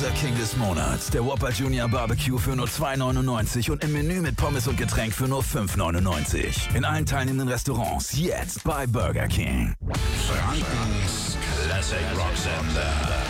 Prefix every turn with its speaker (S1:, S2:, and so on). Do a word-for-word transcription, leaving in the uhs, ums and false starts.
S1: Burger King des Monats. Der Whopper Junior Barbecue für nur zwei neunundneunzig und im Menü mit Pommes und Getränk für nur fünf neunundneunzig. In allen teilnehmenden Restaurants jetzt bei Burger King.
S2: Frankens Classic Rock Sender.